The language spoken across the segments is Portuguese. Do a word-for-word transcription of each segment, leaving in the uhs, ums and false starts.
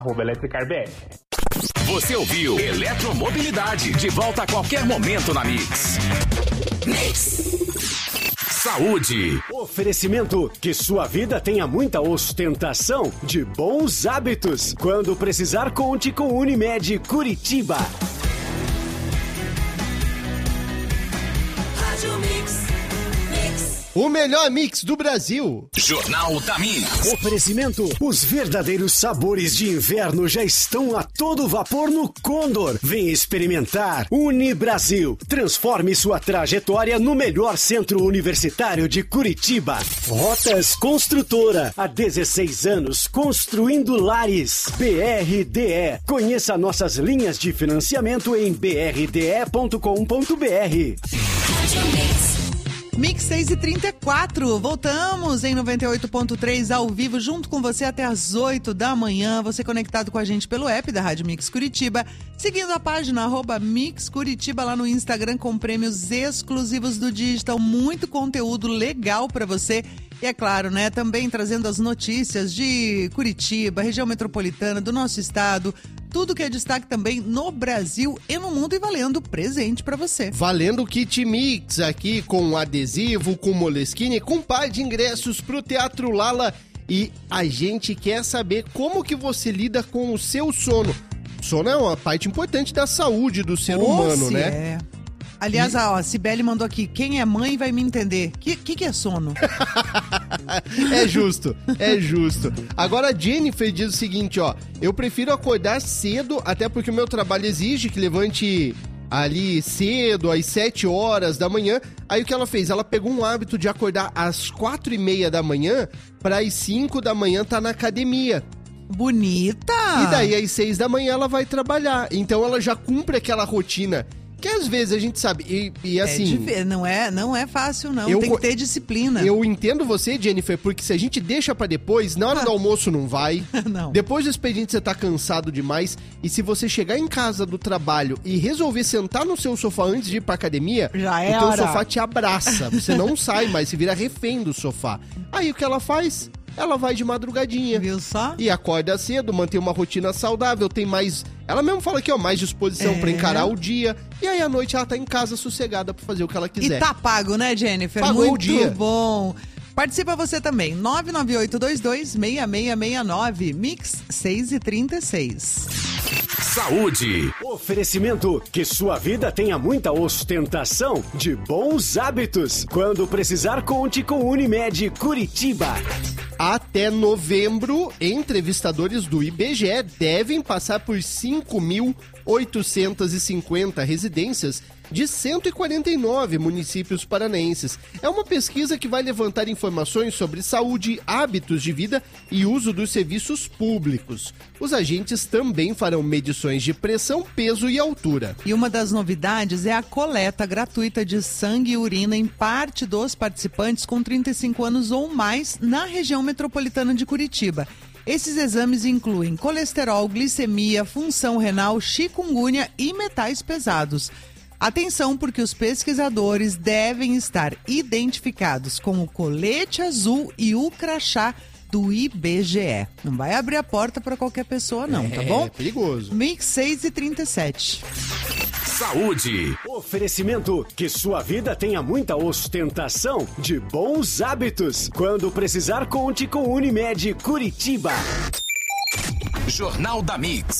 arroba Eletricar B R. Você ouviu Eletromobilidade, de volta a qualquer momento na Mix. Mix. Saúde. Oferecimento: que sua vida tenha muita ostentação de bons hábitos. Quando precisar, conte com Unimed Curitiba. Rádio Mix. O melhor mix do Brasil. Jornal da Mix. Oferecimento: os verdadeiros sabores de inverno já estão a todo vapor no Condor. Vem experimentar. Unibrasil. Transforme sua trajetória no melhor centro universitário de Curitiba. Rotas Construtora. Há dezesseis anos construindo lares. B R D E. Conheça nossas linhas de financiamento em b r d e ponto com ponto b r. Mix seis e trinta e quatro, voltamos em noventa e oito ponto três ao vivo, junto com você até as oito da manhã. Você conectado com a gente pelo app da Rádio Mix Curitiba, seguindo a página arroba Mix Curitiba lá no Instagram, com prêmios exclusivos do Digital, muito conteúdo legal para você. E é claro, né, também trazendo as notícias de Curitiba, região metropolitana, do nosso estado, tudo que é destaque também no Brasil e no mundo, e valendo presente pra você. Valendo kit Mix aqui, com adesivo, com moleskine, com par de ingressos pro Teatro Lala. E a gente quer saber como que você lida com o seu sono. Sono é uma parte importante da saúde do ser Oh, humano, se né? É. Aliás, ó, a Cibele mandou aqui: quem é mãe vai me entender. O que, que, que é sono? É justo, é justo. Agora a Jennifer diz o seguinte, ó: eu prefiro acordar cedo, até porque o meu trabalho exige que levante ali cedo, às sete horas da manhã. Aí o que ela fez? Ela pegou um hábito de acordar às quatro e meia da manhã, para às cinco da manhã tá na academia. Bonita! E daí às seis da manhã ela vai trabalhar. Então ela já cumpre aquela rotina que às vezes a gente sabe, e, e assim... É de ver, não é, não é fácil, não. Eu, Tem que ter disciplina. Eu entendo você, Jennifer, porque se a gente deixa pra depois, na hora Ah. do almoço não vai. Não. Depois do expediente você tá cansado demais. E se você chegar em casa do trabalho e resolver sentar no seu sofá antes de ir pra academia, Já é o teu hora. sofá te abraça. Você não sai mais, você vira refém do sofá. Aí o que ela faz? Ela vai de madrugadinha. Viu só? E acorda cedo, mantém uma rotina saudável, tem mais... Ela mesmo fala aqui, ó, mais disposição É. pra encarar o dia. E aí à noite ela tá em casa sossegada pra fazer o que ela quiser. E tá pago, né, Jennifer? Pagou Muito o dia. bom. Participa você também, nove nove oito dois dois seis seis seis nove, Mix seis e trinta e seis. Saúde. Oferecimento: que sua vida tenha muita ostentação de bons hábitos. Quando precisar, conte com Unimed Curitiba. Até novembro, entrevistadores do I B G E devem passar por cinco mil oitocentas e cinquenta residências de cento e quarenta e nove municípios paranaenses. É uma pesquisa que vai levantar informações sobre saúde, hábitos de vida e uso dos serviços públicos. Os agentes também farão medições de pressão, peso e altura. E uma das novidades é a coleta gratuita de sangue e urina em parte dos participantes com trinta e cinco anos ou mais na região metropolitana de Curitiba. Esses exames incluem colesterol, glicemia, função renal, chikungunya e metais pesados. Atenção, porque os pesquisadores devem estar identificados com o colete azul e o crachá do I B G E. Não vai abrir a porta para qualquer pessoa, não, tá bom? É perigoso. Mix seis e trinta e sete. Saúde. Oferecimento: que sua vida tenha muita ostentação de bons hábitos. Quando precisar, conte com Unimed Curitiba. Jornal da Mix.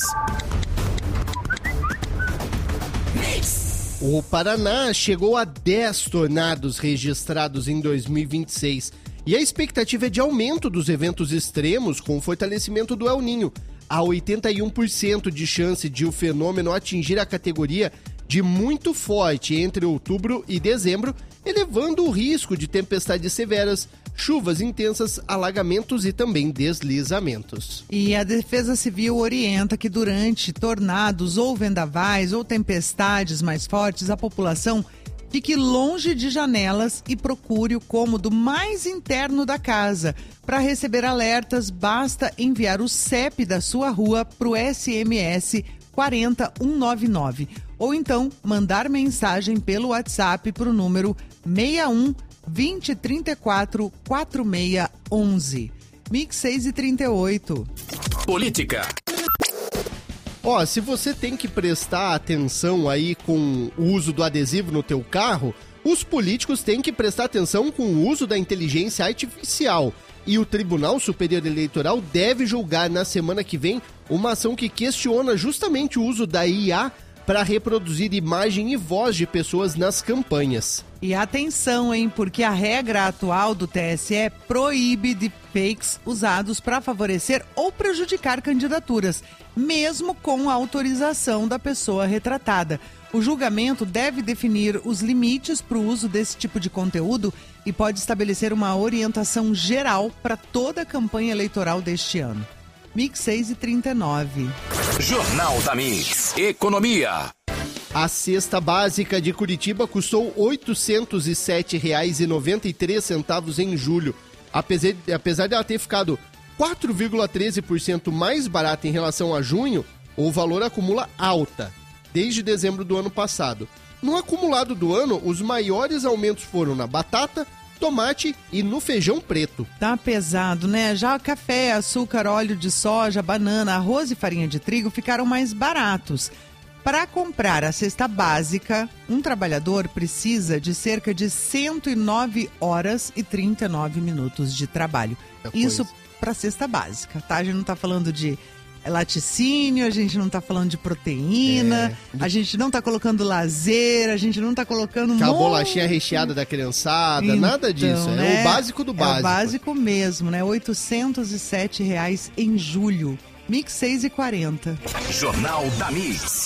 Mix. O Paraná chegou a dez tornados registrados em dois mil e vinte e seis. E a expectativa é de aumento dos eventos extremos com o fortalecimento do El Niño. Há oitenta e um por cento de chance de o fenômeno atingir a categoria de muito forte entre outubro e dezembro, elevando o risco de tempestades severas, chuvas intensas, alagamentos e também deslizamentos. E a Defesa Civil orienta que durante tornados ou vendavais ou tempestades mais fortes, a população fique longe de janelas e procure o cômodo mais interno da casa. Para receber alertas, basta enviar o C E P da sua rua para o S M S quatro zero um nove nove ou então mandar mensagem pelo WhatsApp para o número seis um dois zero três quatro quatro seis um um. Mix seis e trinta e oito. Política. Ó, se você tem que prestar atenção aí com o uso do adesivo no teu carro, os políticos têm que prestar atenção com o uso da inteligência artificial. E o Tribunal Superior Eleitoral deve julgar na semana que vem uma ação que questiona justamente o uso da I A para reproduzir imagem e voz de pessoas nas campanhas. E atenção, hein, porque a regra atual do T S E proíbe deepfakes usados para favorecer ou prejudicar candidaturas, mesmo com a autorização da pessoa retratada. O julgamento deve definir os limites para o uso desse tipo de conteúdo e pode estabelecer uma orientação geral para toda a campanha eleitoral deste ano. Mix seis e trinta e nove. Jornal da Mix. Economia. A cesta básica de Curitiba custou oitocentos e sete reais e noventa e três centavos em julho. Apesar, apesar de ela ter ficado quatro vírgula treze por cento mais barata em relação a junho, o valor acumula alta, desde dezembro do ano passado. No acumulado do ano, os maiores aumentos foram na batata, tomate e no feijão preto. Tá pesado, né? Já café, açúcar, óleo de soja, banana, arroz e farinha de trigo ficaram mais baratos. Para comprar a cesta básica, um trabalhador precisa de cerca de cento e nove horas e trinta e nove minutos de trabalho. Isso para cesta básica, tá? A gente não tá falando de laticínio, a gente não tá falando de proteína, é. a gente não tá colocando lazer, a gente não tá colocando... Aquela monte... bolachinha recheada da criançada, então, nada disso, né? é o básico do básico. É o básico mesmo, né? oitocentos e sete reais em julho. Mix seis e quarenta. Jornal da Mix.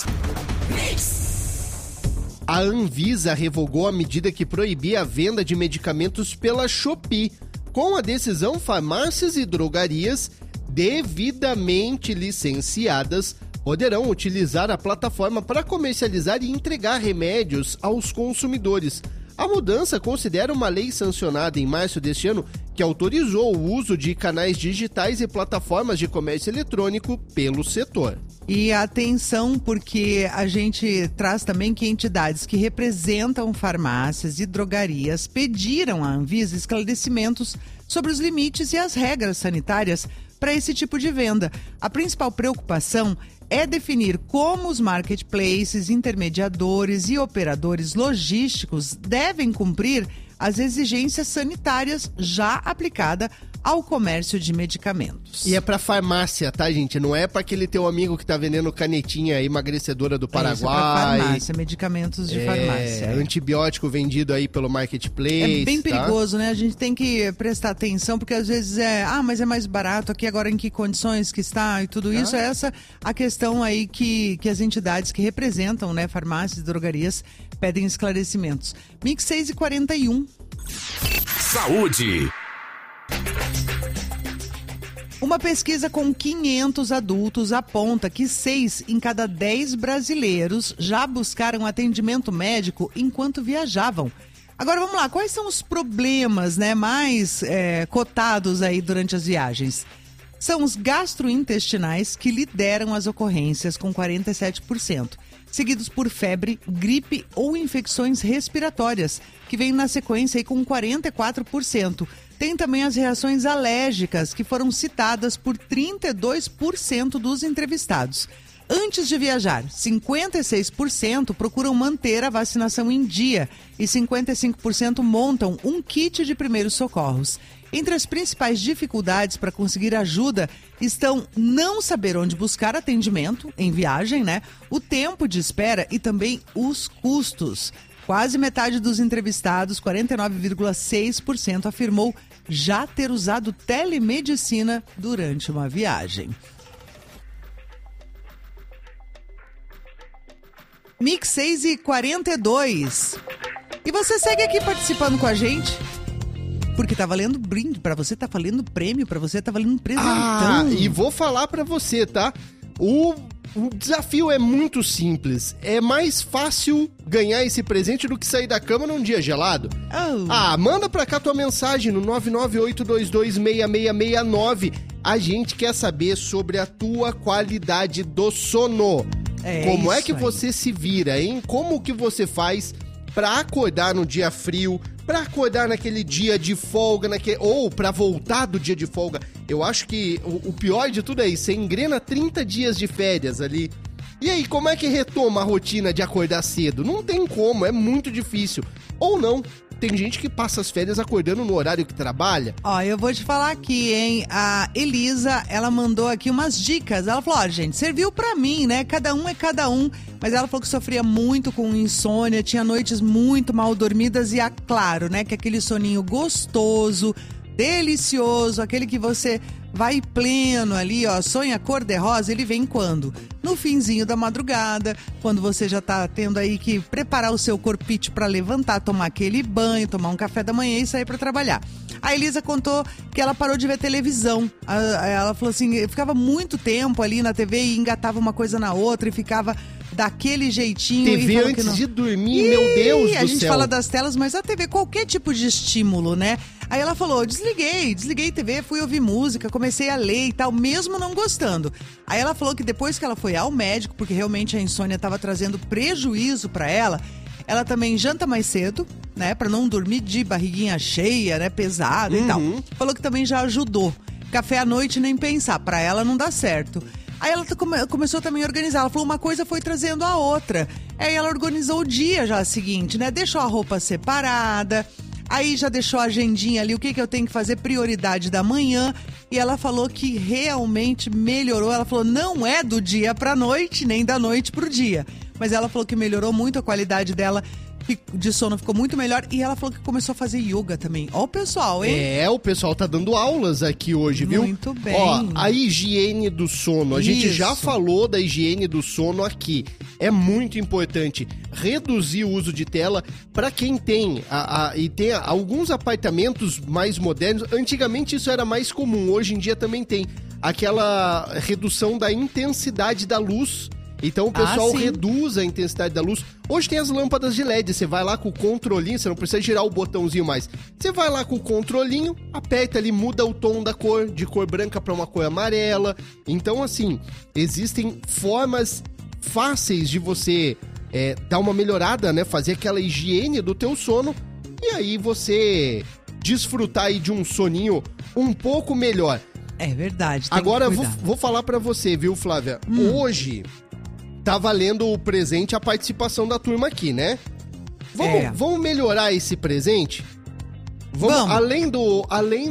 A Anvisa revogou a medida que proibia a venda de medicamentos pela Shopee. Com a decisão, farmácias e drogarias devidamente licenciadas poderão utilizar a plataforma para comercializar e entregar remédios aos consumidores. A mudança considera uma lei sancionada em março deste ano que autorizou o uso de canais digitais e plataformas de comércio eletrônico pelo setor. E atenção, porque a gente traz também que entidades que representam farmácias e drogarias pediram à Anvisa esclarecimentos sobre os limites e as regras sanitárias para esse tipo de venda. A principal preocupação é definir como os marketplaces, intermediadores e operadores logísticos devem cumprir as exigências sanitárias já aplicadas ao comércio de medicamentos. E é pra farmácia, tá, gente? Não é pra aquele teu amigo que tá vendendo canetinha emagrecedora do Paraguai. Isso, é pra farmácia, medicamentos de é, farmácia. Antibiótico vendido aí pelo marketplace. É bem tá? perigoso, né? A gente tem que prestar atenção, porque às vezes é, ah, mas é mais barato aqui agora, em que condições que está e tudo isso. É essa a questão aí que, que as entidades que representam, né, farmácias e drogarias pedem esclarecimentos. Mix seis e quarenta e um. Saúde. Uma pesquisa com quinhentos adultos aponta que seis em cada dez brasileiros já buscaram atendimento médico enquanto viajavam. Agora vamos lá, quais são os problemas, né, mais é, cotados aí durante as viagens? São os gastrointestinais, que lideram as ocorrências com quarenta e sete por cento, seguidos por febre, gripe ou infecções respiratórias, que vem na sequência aí com quarenta e quatro por cento. Tem também as reações alérgicas, que foram citadas por trinta e dois por cento dos entrevistados. Antes de viajar, cinquenta e seis por cento procuram manter a vacinação em dia e cinquenta e cinco por cento montam um kit de primeiros socorros. Entre as principais dificuldades para conseguir ajuda estão não saber onde buscar atendimento em viagem, né? O tempo de espera e também os custos. Quase metade dos entrevistados, quarenta e nove vírgula seis por cento, afirmou já ter usado telemedicina durante uma viagem. Mix seis e quarenta e dois. E você segue aqui participando com a gente, porque tá valendo brinde pra você, tá valendo prêmio pra você, tá valendo um presentão. Ah, e vou falar pra você, tá? O, o desafio é muito simples. É mais fácil ganhar esse presente do que sair da cama num dia gelado. Oh. Ah, manda pra cá tua mensagem no nove nove oito dois dois seis seis seis nove. A gente quer saber sobre a tua qualidade do sono. É Como é isso que aí. você se vira, hein? Como que você faz pra acordar no dia frio, pra acordar naquele dia de folga, naquele, ou pra voltar do dia de folga? Eu acho que o, o pior de tudo é isso, você engrena trinta dias de férias ali E aí, como é que retoma a rotina de acordar cedo? Não tem como, é muito difícil. Ou não. Tem gente que passa as férias acordando no horário que trabalha. Ó, eu vou te falar aqui, hein? A Elisa, ela mandou aqui umas dicas. Ela falou, ó, gente, serviu pra mim, né? Cada um é cada um. Mas ela falou que sofria muito com insônia, tinha noites muito mal dormidas e, é claro, né? Que aquele soninho gostoso, delicioso, aquele que você vai pleno ali, ó, sonha cor-de-rosa, ele vem quando? No finzinho da madrugada, quando você já tá tendo aí que preparar o seu corpite pra levantar, tomar aquele banho, tomar um café da manhã e sair pra trabalhar. A Elisa contou que ela parou de ver televisão. Ela falou assim, eu ficava muito tempo ali na T V e engatava uma coisa na outra e ficava daquele jeitinho. T V e antes não... de dormir, Ih, meu Deus do céu. A gente fala das telas, mas a T V, qualquer tipo de estímulo, né? Aí ela falou, desliguei, desliguei a T V, fui ouvir música, comecei a ler e tal, mesmo não gostando. Aí ela falou que depois que ela foi ao médico, porque realmente a insônia estava trazendo prejuízo pra ela, ela também janta mais cedo, né? Pra não dormir de barriguinha cheia, né? Pesada uhum. e tal. Falou que também já ajudou. Café à noite nem pensar, pra ela não dá certo. Aí ela come- começou também a organizar. Ela falou, uma coisa foi trazendo a outra. Aí ela organizou o dia já seguinte, né? Deixou a roupa separada. Aí já deixou a agendinha ali, o que, que eu tenho que fazer, prioridade da manhã. E ela falou que realmente melhorou. Ela falou, não é do dia pra noite, nem da noite pro dia. Mas ela falou que melhorou muito a qualidade dela de sono, ficou muito melhor. E ela falou que começou a fazer yoga também. Ó o pessoal, hein? É, o pessoal tá dando aulas aqui hoje, viu? Muito bem. Ó, a higiene do sono. A gente Isso. já falou da higiene do sono aqui. É muito importante reduzir o uso de tela para quem tem a, a, e tem alguns apartamentos mais modernos. Antigamente isso era mais comum, hoje em dia também tem aquela redução da intensidade da luz. Então o pessoal ah, reduz a intensidade da luz. Hoje tem as lâmpadas de L E D, você vai lá com o controlinho, você não precisa girar o botãozinho mais. Você vai lá com o controlinho, aperta ali, muda o tom da cor, de cor branca para uma cor amarela. Então assim, existem formas fáceis de você é, dar uma melhorada, né? Fazer aquela higiene do teu sono e aí você desfrutar aí de um soninho um pouco melhor. É verdade. Tem Agora que vou, cuidar. vou falar pra você, viu, Flávia? Hum. Hoje tá valendo o presente, a participação da turma aqui, né? Vamos, É. vamos melhorar esse presente? Vamos, Vamos. Além do, além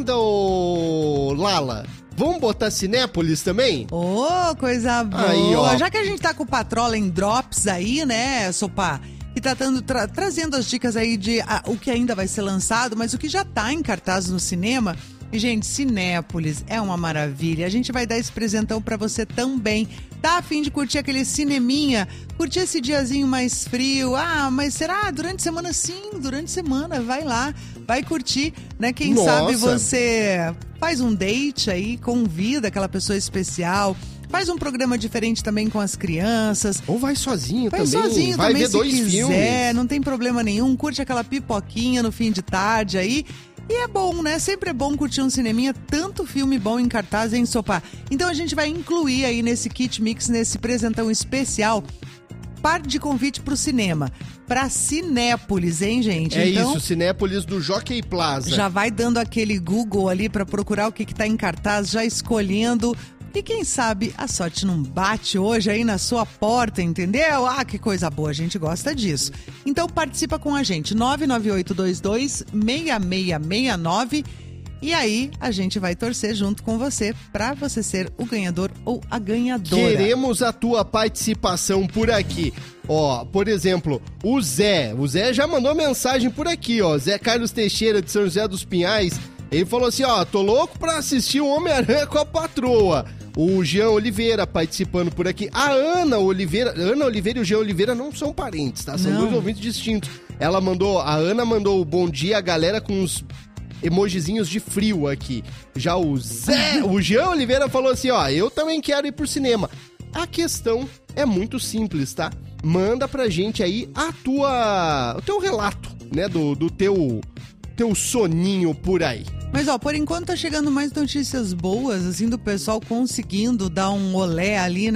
do Lala, vamos botar Cinépolis também? Ô, oh, coisa boa. Aí, ó. Já que a gente tá com o Patrola em Drops aí, né, Sopá? E tá tando, tra- trazendo as dicas aí de ah, o que ainda vai ser lançado, mas o que já tá em cartaz no cinema. E, gente, Cinépolis é uma maravilha. A gente vai dar esse presentão pra você também. Tá a fim de curtir aquele cineminha? Curtir esse diazinho mais frio? Ah, mas será? Durante a semana? Sim, durante a semana. Vai lá, vai curtir, né? Quem Nossa. sabe você faz um date aí, convida aquela pessoa especial. Faz um programa diferente também com as crianças. Ou vai sozinho Vai também. sozinho vai também ver se dois quiser, filmes. não tem problema nenhum. Curte aquela pipoquinha no fim de tarde aí. E é bom, né? Sempre é bom curtir um cineminha, tanto filme bom em cartaz em Sopá. Então a gente vai incluir aí nesse kit mix, nesse presentão especial, par de convite pro cinema. Pra Cinépolis, hein, gente? É então, isso, Cinépolis do Jockey Plaza. já vai dando aquele Google ali pra procurar o que que tá em cartaz, já escolhendo. E quem sabe a sorte não bate hoje aí na sua porta, entendeu? Ah, que coisa boa, a gente gosta disso. Então participa com a gente, nove nove oito dois dois seis seis seis nove. E aí a gente vai torcer junto com você pra você ser o ganhador ou a ganhadora. Queremos a tua participação por aqui. Ó, por exemplo, o Zé. O Zé já mandou mensagem por aqui, ó. Zé Carlos Teixeira de São José dos Pinhais. Ele falou assim, ó, tô louco pra assistir o Homem-Aranha com a patroa. O Jean Oliveira participando por aqui. A Ana Oliveira, Ana Oliveira e o Jean Oliveira não são parentes, tá? São Não. dois ouvintes distintos. Ela mandou, a Ana mandou o bom dia, a galera com uns emojizinhos de frio aqui. Já o Zé, o Jean Oliveira falou assim, ó, eu também quero ir pro cinema. A questão é muito simples, tá? Manda pra gente aí a tua, o teu relato, né, do, do teu, teu soninho por aí. Mas, ó, por enquanto tá chegando mais notícias boas, assim, do pessoal conseguindo dar um olé ali, né?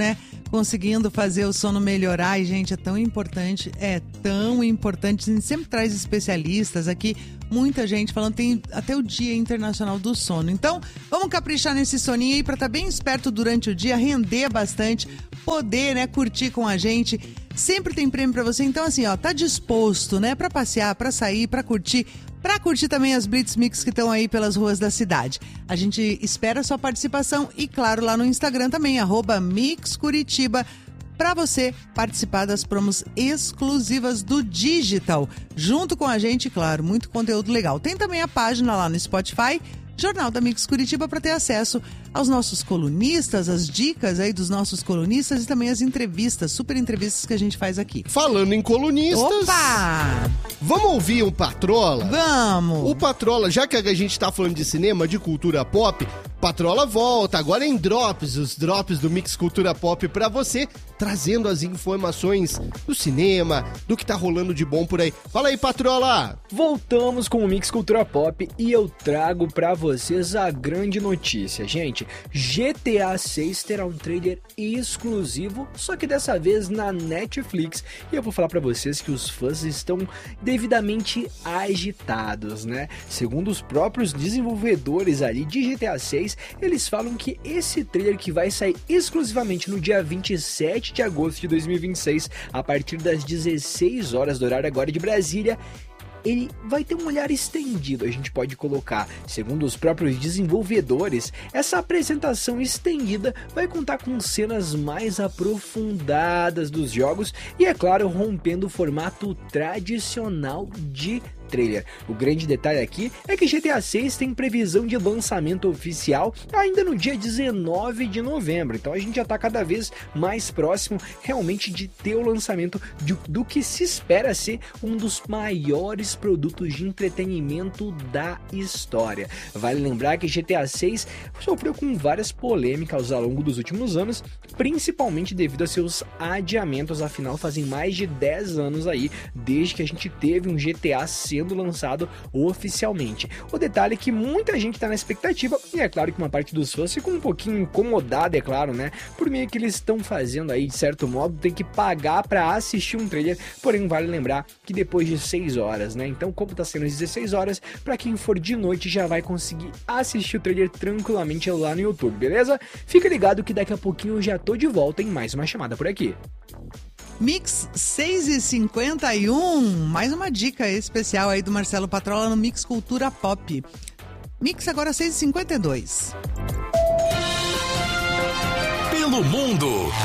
conseguindo fazer o sono melhorar. E, gente, é tão importante, é tão importante. A gente sempre traz especialistas aqui, muita gente falando, tem até o Dia Internacional do Sono. Então, vamos caprichar nesse soninho aí para estar bem esperto durante o dia, render bastante, poder, né, curtir com a gente. Sempre tem prêmio para você. Então, assim, ó, tá disposto, né, para passear, para sair, para curtir, para curtir também as Blitz Mix que estão aí pelas ruas da cidade. A gente espera a sua participação e, claro, lá no Instagram também, arroba Mix Curitiba, para você participar das promos exclusivas do Digital. Junto com a gente, claro, muito conteúdo legal. Tem também a página lá no Spotify, Jornal da Mix Curitiba, para ter acesso aos nossos colunistas, as dicas aí dos nossos colunistas e também as entrevistas, super entrevistas que a gente faz aqui. Falando em colunistas... Opa! Vamos ouvir um Patrola? Vamos! O Patrola, já que a gente tá falando de cinema, de cultura pop, Patrola volta, agora em Drops, os Drops do Mix Cultura Pop pra você, trazendo as informações do cinema, do que tá rolando de bom por aí. Fala aí, Patrola! Voltamos com o Mix Cultura Pop e eu trago pra vocês a grande notícia. Gente, G T A seis terá um trailer exclusivo, só que dessa vez na Netflix. E eu vou falar pra vocês que os fãs estão devidamente agitados, né? Segundo os próprios desenvolvedores ali de G T A seis, eles falam que esse trailer, que vai sair exclusivamente no dia vinte e sete de agosto de dois mil e vinte e seis, a partir das dezesseis horas do horário agora de Brasília, ele vai ter um olhar estendido, a gente pode colocar. Segundo os próprios desenvolvedores, essa apresentação estendida vai contar com cenas mais aprofundadas dos jogos e, é claro, rompendo o formato tradicional de trailer. O grande detalhe aqui é que G T A seis tem previsão de lançamento oficial ainda no dia dezenove de novembro, então a gente já está cada vez mais próximo realmente de ter o lançamento de, do que se espera ser um dos maiores produtos de entretenimento da história. Vale lembrar que G T A seis sofreu com várias polêmicas ao longo dos últimos anos, principalmente devido a seus adiamentos, afinal fazem mais de dez anos aí desde que a gente teve um G T A sendo lançado oficialmente. O detalhe é que muita gente está na expectativa, e é claro que uma parte dos fãs ficou um pouquinho incomodada, é claro, né, por meio que eles estão fazendo aí, de certo modo, tem que pagar para assistir um trailer, porém vale lembrar que depois de seis horas, né, então como tá sendo às dezesseis horas, para quem for de noite já vai conseguir assistir o trailer tranquilamente lá no YouTube, beleza? Fica ligado que daqui a pouquinho eu já tô de volta em mais uma chamada por aqui. Mix seis e cinquenta e um, mais uma dica especial aí do Marcelo Patrola no Mix Cultura Pop. Mix agora seis e cinquenta e dois. Pelo mundo.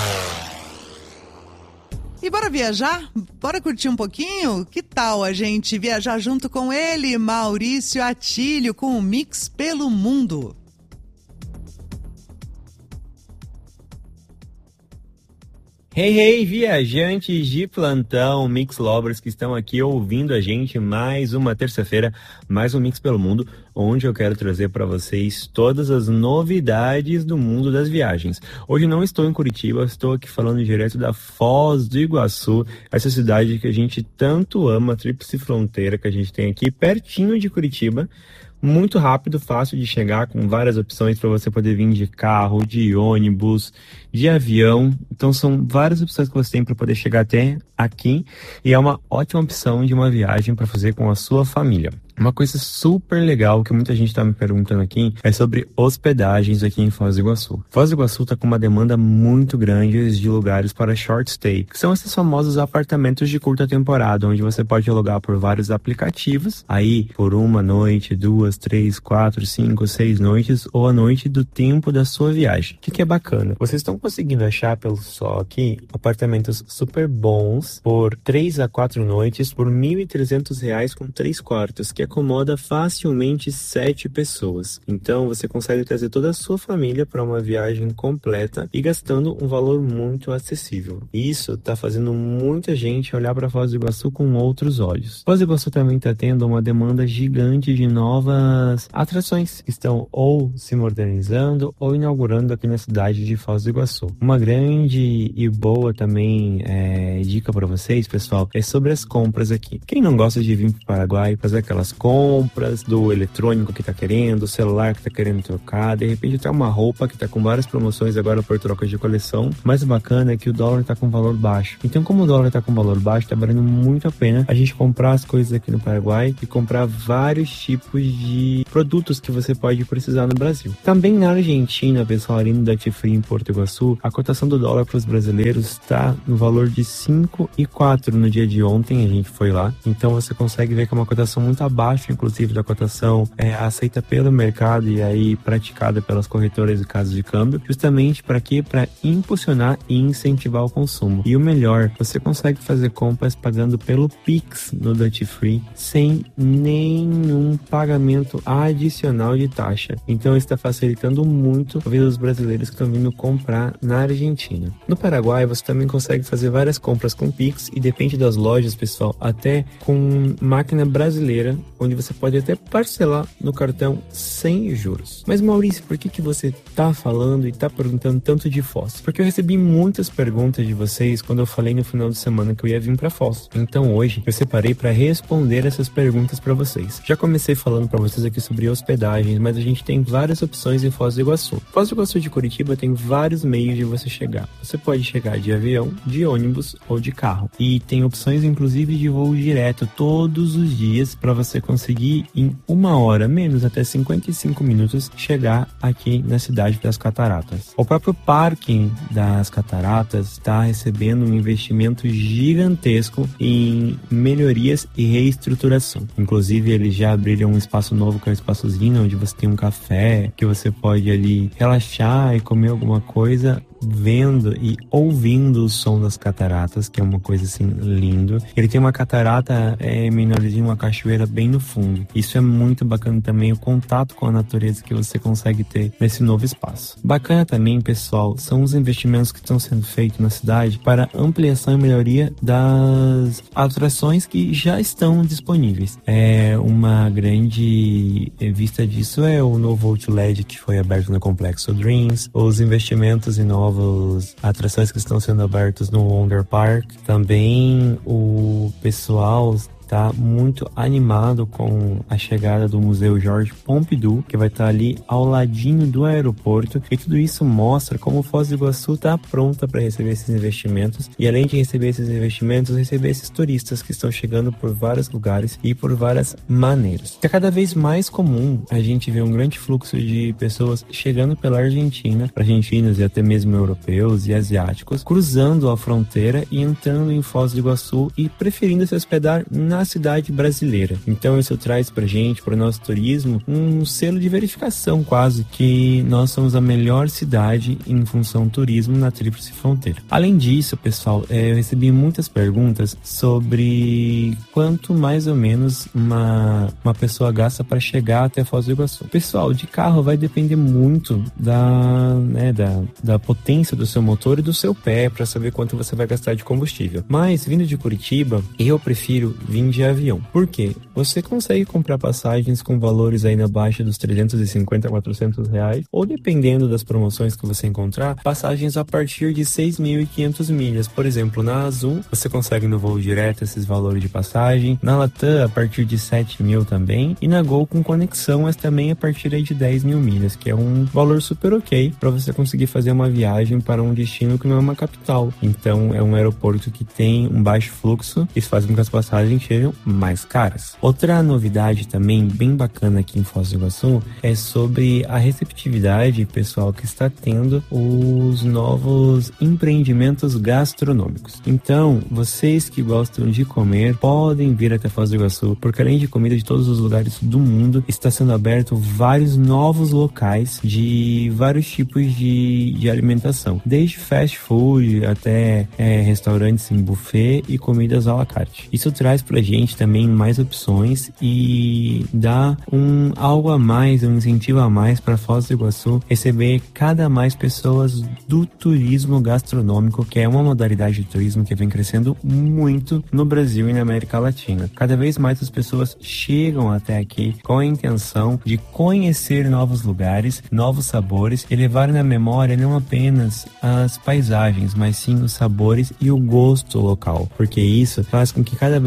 E bora viajar? Bora curtir um pouquinho? Que tal a gente viajar junto com ele, Maurício Atílio, com o Mix pelo Mundo? Hey, hey, viajantes de plantão, Mix Lovers que estão aqui ouvindo a gente mais uma terça-feira, mais um Mix pelo Mundo, onde eu quero trazer para vocês todas as novidades do mundo das viagens. Hoje não estou em Curitiba, estou aqui falando direto da Foz do Iguaçu, essa cidade que a gente tanto ama, a tríplice fronteira que a gente tem aqui pertinho de Curitiba. Muito rápido, fácil de chegar, com várias opções para você poder vir de carro, de ônibus, de avião. Então são várias opções que você tem para poder chegar até aqui e é uma ótima opção de uma viagem para fazer com a sua família. Uma coisa super legal que muita gente está me perguntando aqui é sobre hospedagens aqui em Foz do Iguaçu. Foz do Iguaçu está com uma demanda muito grande de lugares para short stay, que são esses famosos apartamentos de curta temporada, onde você pode alugar por vários aplicativos, aí por uma noite, duas, três, quatro, cinco, seis noites, ou a noite do tempo da sua viagem. O que, que é bacana? Vocês estão conseguindo achar pelo só aqui apartamentos super bons por três a quatro noites por mil e trezentos reais com três quartos, que acomoda facilmente sete pessoas. Então você consegue trazer toda a sua família para uma viagem completa e gastando um valor muito acessível. Isso está fazendo muita gente olhar para Foz do Iguaçu com outros olhos. Foz do Iguaçu também está tendo uma demanda gigante de novas atrações que estão ou se modernizando ou inaugurando aqui na cidade de Foz do Iguaçu. Uma grande e boa também é, dica para vocês, pessoal, é sobre as compras aqui. Quem não gosta de vir para o Paraguai e fazer aquelas compras, do eletrônico que tá querendo, do celular que tá querendo trocar, de repente até uma roupa que tá com várias promoções agora por trocas de coleção. Mas o bacana é que o dólar tá com valor baixo. Então, como o dólar tá com valor baixo, tá valendo muito a pena a gente comprar as coisas aqui no Paraguai e comprar vários tipos de produtos que você pode precisar no Brasil. Também na Argentina, pessoal, ali no Duty Free em Porto Iguaçu, a cotação do dólar para os brasileiros está no valor de cinco e quatro no dia de ontem, a gente foi lá. Então você consegue ver que é uma cotação muito abaixo, inclusive, da cotação é, aceita pelo mercado e aí praticada pelas corretoras de casas de câmbio, justamente para quê? Para impulsionar e incentivar o consumo. E o melhor, você consegue fazer compras pagando pelo Pix no Duty Free sem nenhum pagamento adicional de taxa. Então está facilitando muito a vida dos brasileiros que estão vindo comprar na Argentina. No Paraguai você também consegue fazer várias compras com Pix e depende das lojas, pessoal, até com máquina brasileira, onde você pode até parcelar no cartão sem juros. Mas Maurício, por que que você tá falando e tá perguntando tanto de Foz? Porque eu recebi muitas perguntas de vocês quando eu falei no final de semana que eu ia vir para Foz. Então hoje eu separei para responder essas perguntas para vocês. Já comecei falando para vocês aqui sobre hospedagens, mas a gente tem várias opções em Foz do Iguaçu. Foz do Iguaçu de Curitiba tem vários meios de você chegar. Você pode chegar de avião, de ônibus ou de carro. E tem opções inclusive de voo direto todos os dias para você conseguir em uma hora, menos até cinquenta e cinco minutos, chegar aqui na cidade das Cataratas. O próprio parque das Cataratas está recebendo um investimento gigantesco em melhorias e reestruturação. Inclusive eles já abriram um espaço novo que é um espaçozinho onde você tem um café, que você pode ali relaxar e comer alguma coisa vendo e ouvindo o som das cataratas, que é uma coisa assim lindo. Ele tem uma catarata é, menorzinha, uma cachoeira bem no fundo. Isso é muito bacana também, o contato com a natureza que você consegue ter nesse novo espaço. Bacana também, pessoal, são os investimentos que estão sendo feitos na cidade para ampliação e melhoria das atrações que já estão disponíveis. É uma grande vista disso é o novo Outlet que foi aberto no Complexo Dreams, os investimentos em novos atrações que estão sendo abertas no Wonder Park. Também o pessoal tá muito animado com a chegada do Museu Georges Pompidou, que vai estar ali ao ladinho do aeroporto, e tudo isso mostra como Foz do Iguaçu está pronta para receber esses investimentos, e além de receber esses investimentos, receber esses turistas que estão chegando por vários lugares e por várias maneiras. É cada vez mais comum a gente ver um grande fluxo de pessoas chegando pela Argentina, argentinos e até mesmo europeus e asiáticos, cruzando a fronteira e entrando em Foz do Iguaçu e preferindo se hospedar na na cidade brasileira. Então isso traz pra gente, pro nosso turismo, um selo de verificação quase, que nós somos a melhor cidade em função turismo na Tríplice Fronteira. Além disso, pessoal, é, eu recebi muitas perguntas sobre quanto mais ou menos uma, uma pessoa gasta para chegar até Foz do Iguaçu. Pessoal, de carro vai depender muito da, né, da, da potência do seu motor e do seu pé para saber quanto você vai gastar de combustível. Mas vindo de Curitiba, eu prefiro vir de avião. Por quê? Você consegue comprar passagens com valores aí na baixa dos trezentos e cinquenta, quatrocentos reais, ou dependendo das promoções que você encontrar, passagens a partir de seis mil e quinhentas milhas. Por exemplo, na Azul, você consegue no voo direto esses valores de passagem, na Latam a partir de sete mil também, e na Gol com conexão, mas também a partir aí de dez mil milhas, que é um valor super ok para você conseguir fazer uma viagem para um destino que não é uma capital. Então, é um aeroporto que tem um baixo fluxo, isso faz com que as passagens sejam mais caras. Outra novidade também bem bacana aqui em Foz do Iguaçu é sobre a receptividade, pessoal, que está tendo os novos empreendimentos gastronômicos. Então, vocês que gostam de comer podem vir até Foz do Iguaçu, porque além de comida de todos os lugares do mundo, está sendo aberto vários novos locais de vários tipos de, de alimentação, desde fast food até é, restaurantes em buffet e comidas à la carte. Isso traz pra gente também mais opções e dá um algo a mais, um incentivo a mais para Foz do Iguaçu receber cada mais pessoas do turismo gastronômico, que é uma modalidade de turismo que vem crescendo muito no Brasil e na América Latina. Cada vez mais as pessoas chegam até aqui com a intenção de conhecer novos lugares, novos sabores e levar na memória não apenas as paisagens, mas sim os sabores e o gosto local, porque isso faz com que cada vez que a pessoa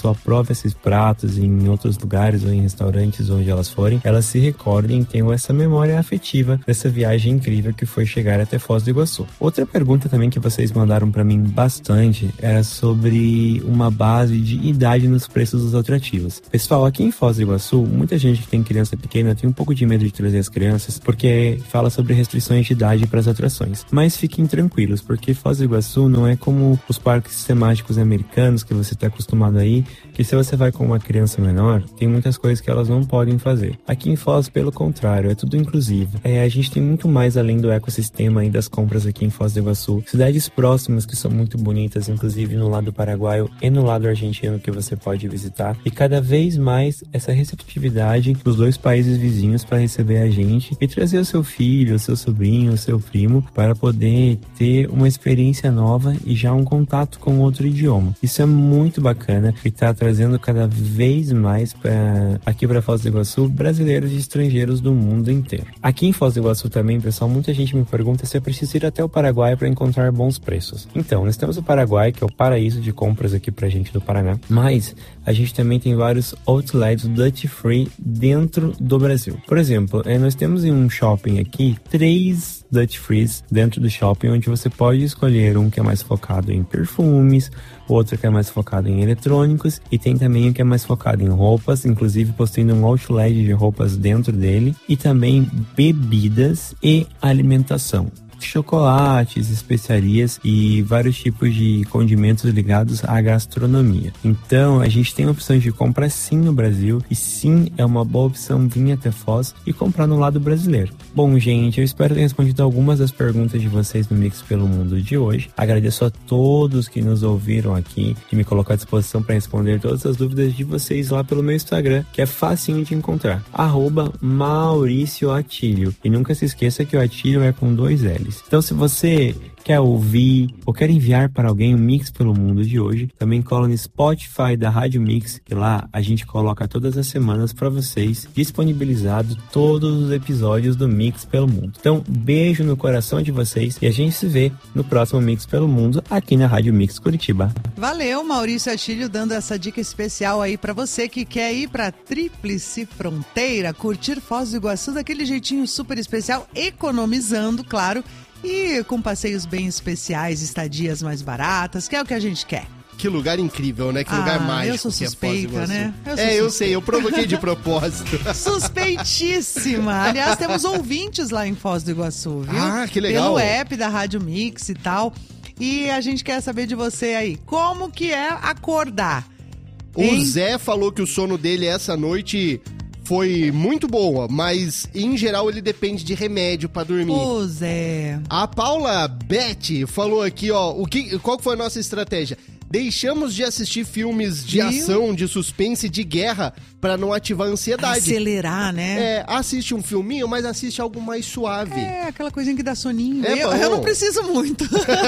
pessoa prove esses pratos em outros lugares ou em restaurantes onde elas forem, elas se recordem e tenham essa memória afetiva dessa viagem incrível que foi chegar até Foz do Iguaçu. Outra pergunta também que vocês mandaram para mim bastante era sobre uma base de idade nos preços dos atrativos. Pessoal, aqui em Foz do Iguaçu, muita gente que tem criança pequena tem um pouco de medo de trazer as crianças porque fala sobre restrições de idade para as atrações. Mas fiquem tranquilos, porque Foz do Iguaçu não é como os parques temáticos americanos que você está acostumado aí, que se você vai com uma criança menor, tem muitas coisas que elas não podem fazer. Aqui em Foz, pelo contrário, é tudo inclusivo. É, a gente tem muito mais além do ecossistema e das compras aqui em Foz do Iguaçu. Cidades próximas que são muito bonitas, inclusive no lado paraguaio e no lado argentino, que você pode visitar. E cada vez mais essa receptividade dos dois países vizinhos para receber a gente e trazer o seu filho, o seu sobrinho, o seu primo, para poder ter uma experiência nova e já um contato com outro idioma. Isso é muito bacana e está trazendo cada vez mais pra, aqui para Foz do Iguaçu brasileiros e estrangeiros do mundo inteiro. Aqui em Foz do Iguaçu também, pessoal, muita gente me pergunta se é preciso ir até o Paraguai para encontrar bons preços. Então, nós temos o Paraguai, que é o paraíso de compras aqui pra gente do Paraná, mas a gente também tem vários outlets duty free dentro do Brasil. Por exemplo, nós temos em um shopping aqui três duty frees dentro do shopping, onde você pode escolher um que é mais focado em perfumes, outro que é mais focado em eletrônicos, e tem também o que é mais focado em roupas, inclusive possuindo um outlet de roupas dentro dele, e também bebidas e alimentação. Chocolates, especiarias e vários tipos de condimentos ligados à gastronomia. Então, a gente tem opções de compra sim no Brasil, e sim, é uma boa opção vir até Foz e comprar no lado brasileiro. Bom, gente, eu espero ter respondido algumas das perguntas de vocês no Mix pelo Mundo de hoje. Agradeço a todos que nos ouviram aqui, que me colocou à disposição para responder todas as dúvidas de vocês lá pelo meu Instagram, que é facinho de encontrar, arroba Maurício Atílio. E nunca se esqueça que o Atílio é com dois L's. Então, se você quer ouvir ou quer enviar para alguém o Mix pelo Mundo de hoje, também cola no Spotify da Rádio Mix, e lá a gente coloca todas as semanas para vocês, disponibilizado todos os episódios do Mix pelo Mundo. Então, beijo no coração de vocês e a gente se vê no próximo Mix pelo Mundo aqui na Rádio Mix Curitiba. Valeu, Maurício Atílio, dando essa dica especial aí para você que quer ir para Tríplice Fronteira, curtir Foz do Iguaçu daquele jeitinho super especial, economizando, claro, e com passeios bem especiais, estadias mais baratas, que é o que a gente quer. Que lugar incrível, né? Que ah, lugar mágico. Eu sou suspeita, que é Foz do Iguaçu. né? Eu sou é, eu suspeita. sei, eu provoquei de propósito. Suspeitíssima. Aliás, temos ouvintes lá em Foz do Iguaçu, viu? Ah, que legal. Pelo app da Rádio Mix e tal. E a gente quer saber de você aí, como que é acordar? O hein? Zé falou que o sono dele essa noite foi muito boa, mas em geral ele depende de remédio pra dormir. Ô, Zé. A Paula Beth falou aqui, ó, o que, qual foi a nossa estratégia? Deixamos de assistir filmes de Viu? ação, de suspense, de guerra, pra não ativar a ansiedade. Acelerar, né? É, assiste um filminho, mas assiste algo mais suave. É, aquela coisinha que dá soninho. É eu, bom. eu não preciso muito.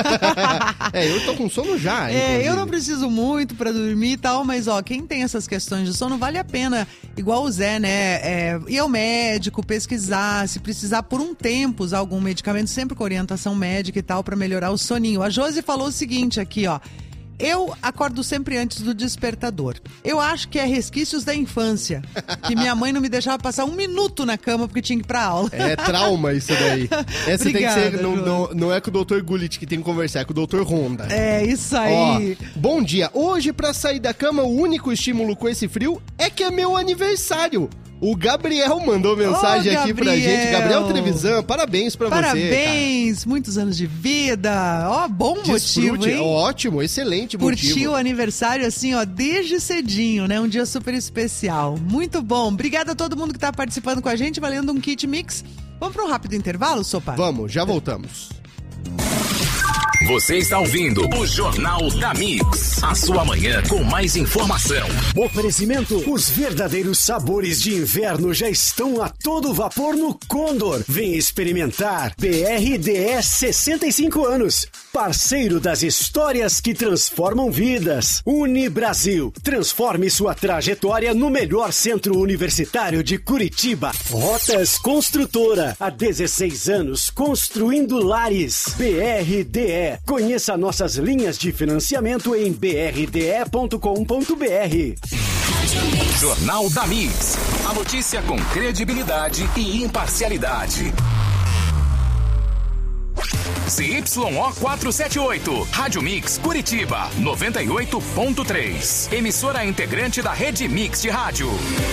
É, eu tô com sono já, É, inclusive. eu não preciso muito pra dormir e tal, mas ó, quem tem essas questões de sono, vale a pena, igual o Zé, né, é, ir ao médico, pesquisar, se precisar por um tempo usar algum medicamento, sempre com orientação médica e tal, pra melhorar o soninho. A Josi falou o seguinte aqui, ó. Eu acordo sempre antes do despertador. Eu acho que é resquícios da infância. Que minha mãe não me deixava passar um minuto na cama porque tinha que ir pra aula. É trauma isso daí. Essa Obrigada, tem que ser. Não, Josi. não, não é com o doutor Gullit que tem que conversar, é com o doutor Honda. É, isso aí. Ó, bom dia. Hoje, pra sair da cama, o único estímulo com esse frio é que é meu aniversário. O Gabriel mandou mensagem Ô, aqui pra Gabriel. gente. Gabriel Trevisan, parabéns pra Parabéns, você, muitos anos de vida. Ó, bom cara. motivo, Desfrute. hein? Ótimo, excelente motivo. Curtiu o aniversário assim, ó, desde cedinho, né? Um dia super especial. Muito bom. Obrigada a todo mundo que tá participando com a gente, valendo um kit mix. Vamos para um rápido intervalo, Sopa? Vamos, já voltamos. Você está ouvindo o Jornal da Mix. A sua manhã com mais informação. Oferecimento: os verdadeiros sabores de inverno já estão a todo vapor no Condor. Vem experimentar. B R D S sessenta e cinco anos. parceiro das histórias que transformam vidas. Unibrasil, transforme sua trajetória no melhor centro universitário de Curitiba. Rotas Construtora, há dezesseis anos construindo lares. B R D E, conheça nossas linhas de financiamento em b r d e ponto com ponto b r. Jornal da Mix, a notícia com credibilidade e imparcialidade. C Y O quatrocentos e setenta e oito, Rádio Mix Curitiba, noventa e oito ponto três. Emissora integrante da Rede Mix de Rádio.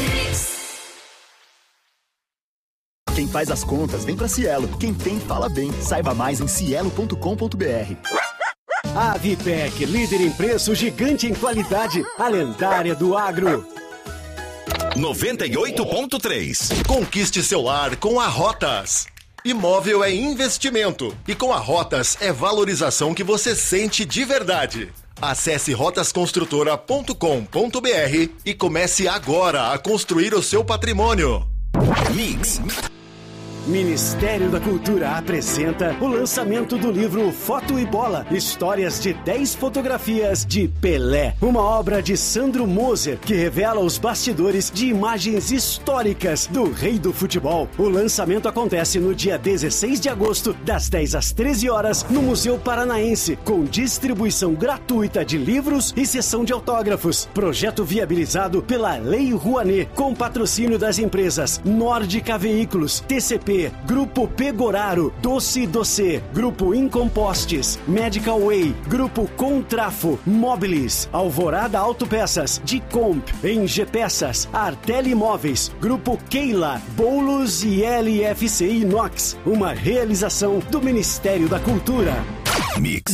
Quem faz as contas vem pra Cielo. Quem tem, fala bem. Saiba mais em cielo ponto com ponto b r. Avipec, líder em preço, gigante em qualidade, a lendária do agro. noventa e oito ponto três. Conquiste seu lar com a Rotas. Imóvel é investimento e com a Rotas é valorização que você sente de verdade. Acesse rotas construtora ponto com ponto b r e comece agora a construir o seu patrimônio. Mix. Ministério da Cultura apresenta o lançamento do livro Foto e Bola, histórias de dez fotografias de Pelé, uma obra de Sandro Moser que revela os bastidores de imagens históricas do rei do futebol. O lançamento acontece no dia dezesseis de agosto, das dez às treze horas, no Museu Paranaense, com distribuição gratuita de livros e sessão de autógrafos. Projeto viabilizado pela Lei Rouanet, com patrocínio das empresas Nórdica Veículos, T C P, Grupo Pegoraro, Doce Doce, Grupo Incompostes, Medical Way, Grupo Contrafo, Móveis, Alvorada Autopeças, Dicomp, Eng Peças, Artel Imóveis, Grupo Keila, Boulos e L F C Inox, uma realização do Ministério da Cultura. Mix.